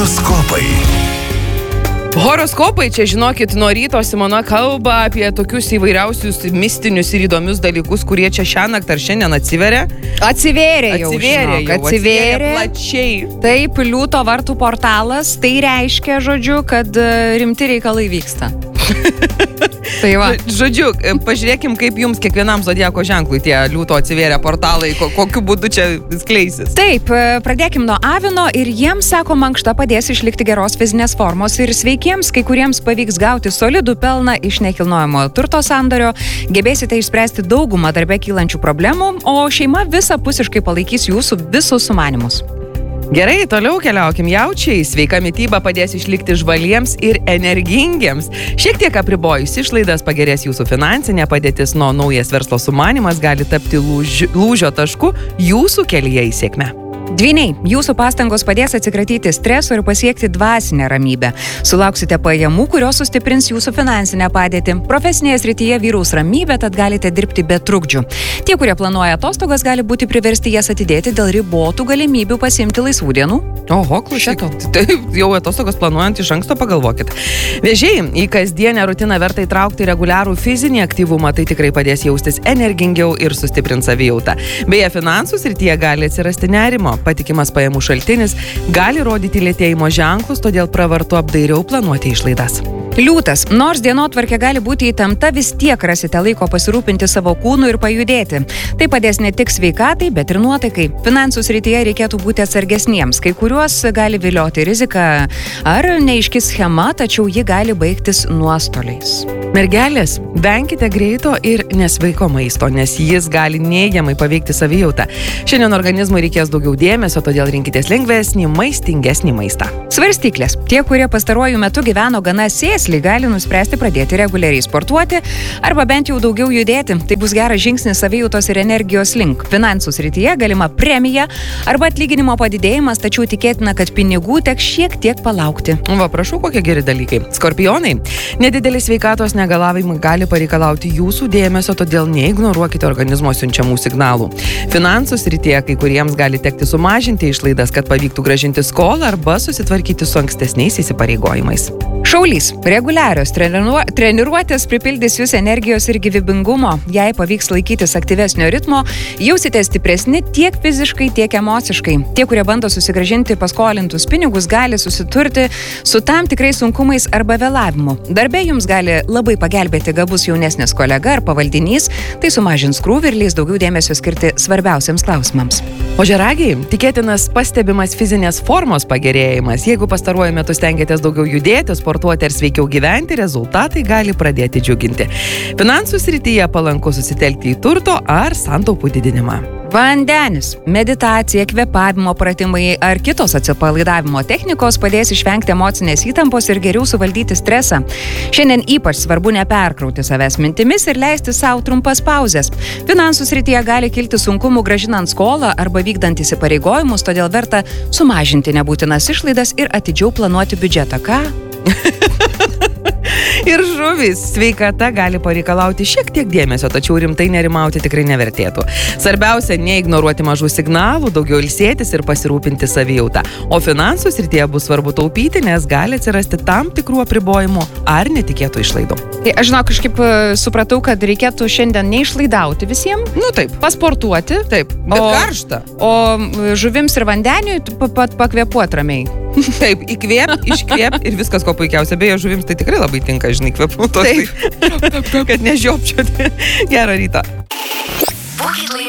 Horoskopai. Horoskopai, čia žinokit, nuo ryto Simona kalba apie tokius įvairiausius mistinius ir įdomius dalykus, kurie čia šiąnakt ar šiandien atsiveria. Atsivėrė plačiai. Taip, Liūto vartų portalas, tai reiškia, žodžiu, kad rimti reikalai vyksta. Tai va. Žodžiu, pažiūrėkim, kaip jums kiekvienam zodiako ženklui tie Liūto atsivėrę portalai, kokiu būdu čia skleisis. Taip, pradėkim nuo Avino ir jiems, sako, mankšta padės išlikti geros fizinės formos ir sveikiems, kai kuriems pavyks gauti solidų pelną iš nekilnojamojo turto sandorio, gebėsite išspręsti daugumą darbe kylančių problemų, o šeima visapusiškai palaikys jūsų visus sumanymus. Gerai, toliau keliaukim. Jaučiai, sveika mityba padės išlikti žvaliems ir energingiems. Šiek tiek apribojus išlaidas pagerės jūsų finansinė padėtis, nuo naujas verslo sumanymas gali tapti lūžio tašku jūsų kelyje į sėkmę. Dvyniai, jūsų pastangos padės atsikratyti streso ir pasiekti dvasinę ramybę. Sulauksite pajamų, kurios sustiprins jūsų finansinę padėtį. Profesinėje srityje vyraus ramybė, tad galite dirbti be trukdžių. Tie, kurie planuoja atostogas, gali būti priversti jas atidėti dėl ribotų galimybių pasiimti laisvų dienų. Oho, klausykit. Taip, jau atostogas planuojant iš anksto pagalvokit. Vėžiai, į kasdienę rutiną verta įtraukti reguliarų fizinį aktyvumą, tai tikrai padės jaustis energingiau ir sustiprins savijautą. Beje, finansų srityje gali atsirasti nerimo. Patikimas pajamų šaltinis gali rodyti lėtėjimo ženklus, todėl pravartu apdairiau planuoti išlaidas. Liūtas, nors dienotvarkė gali būti įtempta, vis tiek rasite laiko pasirūpinti savo kūnu ir pajudėti. Tai padės ne tik sveikatai, bet ir nuotaikai. Finansų srityje reikėtų būti atsargesniems, kai kuriuos gali vilioti rizika ar neaiški schema, tačiau ji gali baigtis nuostoliais. Mergelės, venkite greito ir nesveiko maisto, nes jis gali neigiamai paveikti savijautą. Šiandien organizmui reikės daugiau dėmesio, todėl rinkitės lengvesnį, maistingesnį maistą. Svarstyklės. Tie, kurie pastaruoju metu gyveno gana sėsliai, gali nuspręsti pradėti reguliariai sportuoti arba bent jau daugiau judėti. Tai bus geras žingsnis savijautos ir energijos link. Finansų srityje galima premija arba atlyginimo padidėjimas, tačiau tikėtina, kad pinigų teks šiek tiek palaukti. Va, prašau, kokie geri dalykai. Skorpionai, nedidelis sveikatos negalavimai gali pareikalauti jūsų dėmesio, todėl neignoruokite organizmo siunčiamų signalų. Finansų srityje kai kuriems gali tekti sumažinti išlaidas, kad pavyktų grąžinti skolą arba susitvarkyti su ankstesniais įsipareigojimais. Šaulys, reguliarios treniruotės pripildys jūs energijos ir gyvybingumo. Jei pavyks laikytis aktyvesnio ritmo, jausite stipresni tiek fiziškai, tiek emociškai. Tie, kurie bando susigrąžinti paskolintus pinigus, gali susiturti su tam tikrais sunkumais arba vėlavimu. Darbe jums gali labai pagelbėti gabus jaunesnis kolega ar pavaldinys, tai sumažins krūvį ir leis daugiau dėmesio skirti svarbiausiams klausimams. Ožiaragiai, tikėtinas pastebimas fizinės formos pagerėjimas. Jeigu pastaruoju metu stengiatės daugiau judėti, sportuoti ar sveikiau gyventi, rezultatai gali pradėti džiuginti. Finansų srityje palanku susitelkti į turto ar santaupų didinimą. Vandenis, meditacija, kvėpavimo pratimai ar kitos atsipalaidavimo technikos padės išvengti emocinės įtampos ir geriau suvaldyti stresą. Šiandien ypač svarbu neperkrauti savęs mintimis ir leisti savo trumpas pauzes. Finansų srityje gali kilti sunkumų grąžinant skolą arba vykdant įsipareigojimus, todėl verta sumažinti nebūtinas išlaidas ir atidžiau planuoti biudžetą. Ką? Ir žuvis, sveikata gali pareikalauti šiek tiek dėmesio, tačiau rimtai nerimauti tikrai nevertėtų. Svarbiausia, neignoruoti mažų signalų, daugiau ilsėtis ir pasirūpinti savijautą. O finansų srityje bus svarbu taupyti, nes gali atsirasti tam tikrų apribojimų ar netikėtų išlaidų. Tai aš žinau, kažkaip supratau, kad reikėtų šiandien neišlaidauti visiems. Nu taip. Pasportuoti. Taip, bet karšta. O žuvims ir vandeniui pakvėpuoti ramiai. Taip, įkvėp, iškvėp ir viskas ko puikiausia. Beje, žuvims tai tikrai labai tinka, žinai, kvėpuotos. Taip. Kad nežiopčioti. Gerą rytą.